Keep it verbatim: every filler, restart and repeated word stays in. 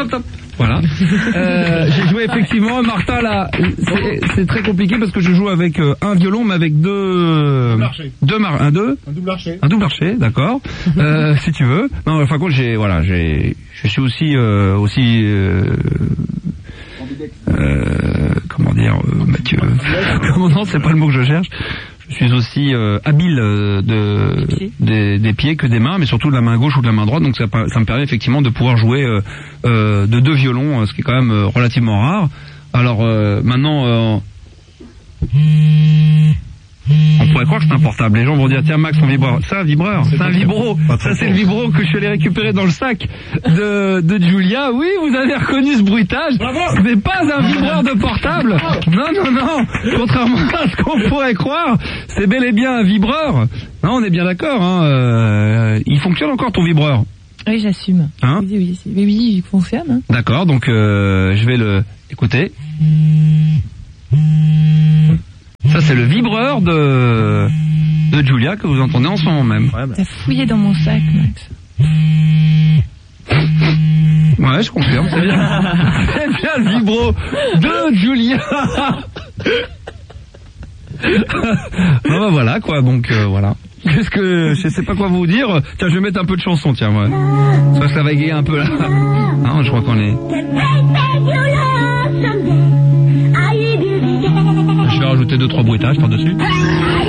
stop. Voilà. Euh, j'ai joué effectivement, Martin là, c'est, c'est très compliqué parce que je joue avec euh, un violon mais avec deux, deux mar, un deux, un double archer, un double archer, d'accord. Euh, si tu veux. Non, enfin contre j'ai, voilà, j'ai, je suis aussi, euh, aussi, euh, euh, comment dire, euh, Mathieu. Comment non, c'est pas le mot que je cherche. Je suis aussi euh, habile euh, de des, des pieds que des mains, mais surtout de la main gauche ou de la main droite. Donc ça, ça me permet effectivement de pouvoir jouer euh, euh, de deux violons, ce qui est quand même euh, relativement rare. Alors euh, maintenant, euh, on pourrait croire que c'est un portable. Les gens vont dire tiens Max, son vibreur, c'est un vibreur, c'est un vibro. Ça c'est le vibro que je suis allé récupérer dans le sac de de Julia. Oui, vous avez reconnu ce bruitage. Ce n'est pas un vibreur de portable. Non non non. Contrairement à ce qu'on pourrait croire, c'est bel et bien un vibreur. Non, on est bien d'accord. Hein. Euh, il fonctionne encore ton vibreur. Oui, j'assume. Hein oui, oui, oui, oui, il fonctionne. Hein. D'accord, donc euh, je vais le écouter. Ça c'est le vibreur de de Julia que vous entendez en ce moment même. T'as fouillé dans mon sac, Max. Ouais, je confirme, c'est bien. C'est bien le vibro de Julia. Non bah voilà quoi, donc euh, voilà. Qu'est-ce que je sais pas quoi vous dire. Tiens, je vais mettre un peu de chanson, tiens, ouais. Ça, ça va égayer un peu là. Non, je crois qu'on est. Je vais rajouter deux trois bruitages par dessus.